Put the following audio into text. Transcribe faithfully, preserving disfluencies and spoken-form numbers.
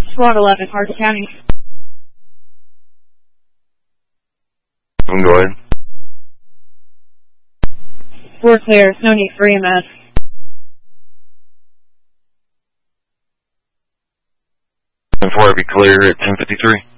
Squad eleven, Hardin County. Go ahead. We're clear. No need for E M S. And before I be clear at ten fifty-three.